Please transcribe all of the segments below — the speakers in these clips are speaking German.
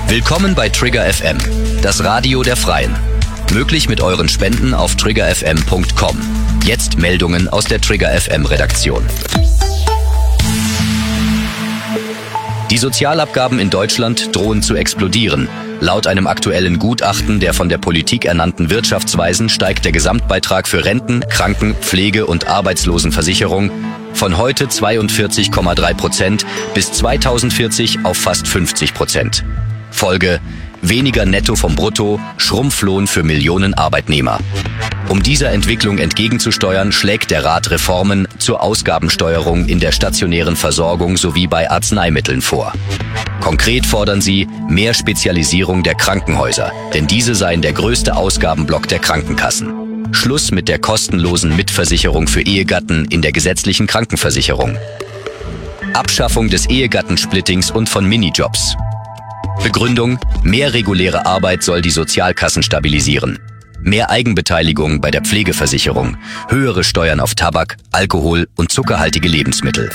Willkommen bei Trigger FM, das Radio der Freien. Möglich mit euren Spenden auf triggerfm.com. Jetzt Meldungen aus der Trigger FM Redaktion. Die Sozialabgaben in Deutschland drohen zu explodieren. Laut einem aktuellen Gutachten der von der Politik ernannten Wirtschaftsweisen steigt der Gesamtbeitrag für Renten, Kranken-, Pflege- und Arbeitslosenversicherung von heute 42,3% bis 2040 auf fast 50%. Folge: weniger Netto vom Brutto, Schrumpflohn für Millionen Arbeitnehmer. Um dieser Entwicklung entgegenzusteuern, schlägt der Rat Reformen zur Ausgabensteuerung in der stationären Versorgung sowie bei Arzneimitteln vor. Konkret fordern sie mehr Spezialisierung der Krankenhäuser, denn diese seien der größte Ausgabenblock der Krankenkassen. Schluss mit der kostenlosen Mitversicherung für Ehegatten in der gesetzlichen Krankenversicherung. Abschaffung des Ehegattensplittings und von Minijobs. Begründung: mehr reguläre Arbeit soll die Sozialkassen stabilisieren. Mehr Eigenbeteiligung bei der Pflegeversicherung, höhere Steuern auf Tabak, Alkohol und zuckerhaltige Lebensmittel.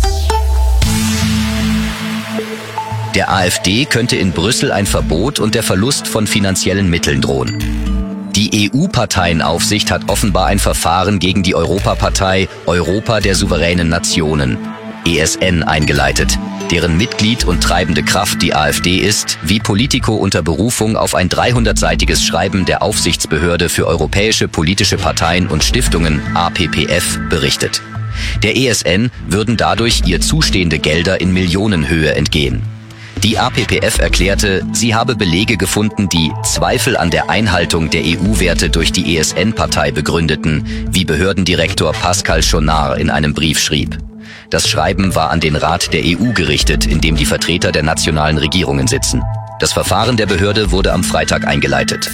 Der AfD könnte in Brüssel ein Verbot und der Verlust von finanziellen Mitteln drohen. Die EU-Parteienaufsicht hat offenbar ein Verfahren gegen die Europapartei Europa der souveränen Nationen, ESN, eingeleitet, deren Mitglied und treibende Kraft die AfD ist, wie Politico unter Berufung auf ein 300-seitiges Schreiben der Aufsichtsbehörde für europäische politische Parteien und Stiftungen APPF berichtet. Der ESN würden dadurch ihr zustehende Gelder in Millionenhöhe entgehen. Die APPF erklärte, sie habe Belege gefunden, die Zweifel an der Einhaltung der EU-Werte durch die ESN-Partei begründeten, wie Behördendirektor Pascal Schonard in einem Brief schrieb. Das Schreiben war an den Rat der EU gerichtet, in dem die Vertreter der nationalen Regierungen sitzen. Das Verfahren der Behörde wurde am Freitag eingeleitet.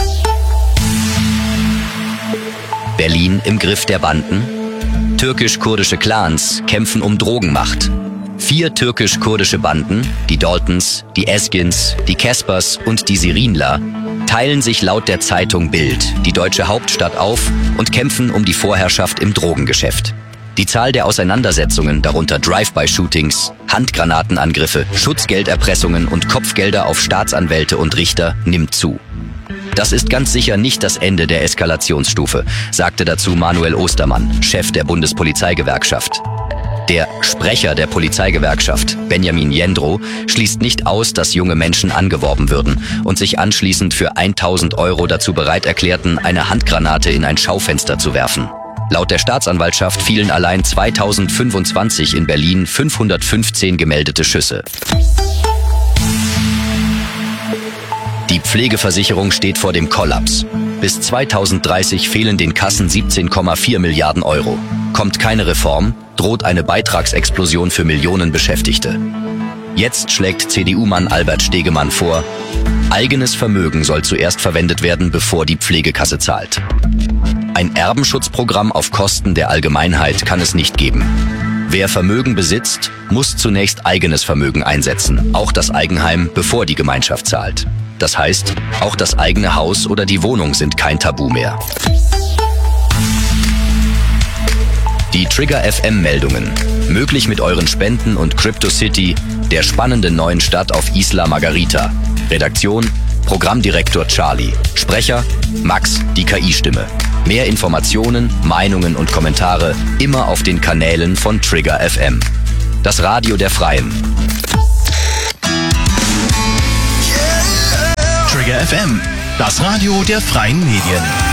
Berlin im Griff der Banden? Türkisch-kurdische Clans kämpfen um Drogenmacht. 4 türkisch-kurdische Banden, die Daltons, die Eskins, die Caspers und die Sirinler, teilen sich laut der Zeitung Bild, die deutsche Hauptstadt, auf und kämpfen um die Vorherrschaft im Drogengeschäft. Die Zahl der Auseinandersetzungen, darunter Drive-by-Shootings, Handgranatenangriffe, Schutzgelderpressungen und Kopfgelder auf Staatsanwälte und Richter, nimmt zu. Das ist ganz sicher nicht das Ende der Eskalationsstufe, sagte dazu Manuel Ostermann, Chef der Bundespolizeigewerkschaft. Der Sprecher der Polizeigewerkschaft, Benjamin Jendrow, schließt nicht aus, dass junge Menschen angeworben würden und sich anschließend für 1.000 € dazu bereit erklärten, eine Handgranate in ein Schaufenster zu werfen. Laut der Staatsanwaltschaft fielen allein 2025 in Berlin 515 gemeldete Schüsse. Die Pflegeversicherung steht vor dem Kollaps. Bis 2030 fehlen den Kassen 17,4 Milliarden €. Kommt keine Reform, droht eine Beitragsexplosion für Millionen Beschäftigte. Jetzt schlägt CDU-Mann Albert Stegemann vor, eigenes Vermögen soll zuerst verwendet werden, bevor die Pflegekasse zahlt. Ein Erbenschutzprogramm auf Kosten der Allgemeinheit kann es nicht geben. Wer Vermögen besitzt, muss zunächst eigenes Vermögen einsetzen, auch das Eigenheim, bevor die Gemeinschaft zahlt. Das heißt, auch das eigene Haus oder die Wohnung sind kein Tabu mehr. Die Trigger FM Meldungen. Möglich mit euren Spenden und CryptoCity, der spannenden neuen Stadt auf Isla Margarita. Redaktion: Programmdirektor Charlie. Sprecher: Max, die KI-Stimme. Mehr Informationen, Meinungen und Kommentare immer auf den Kanälen von Trigger FM. Das Radio der Freien. Trigger FM, das Radio der freien Medien.